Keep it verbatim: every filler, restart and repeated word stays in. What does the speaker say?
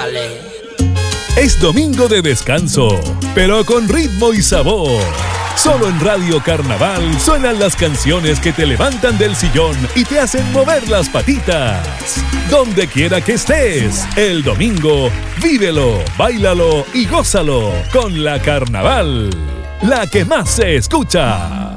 Dale. Es domingo de descanso, pero con ritmo y sabor. Solo en Radio Carnaval suenan las canciones que te levantan del sillón y te hacen mover las patitas. Donde quiera que estés, el domingo, vívelo, báilalo y gózalo con la Carnaval, la que más se escucha.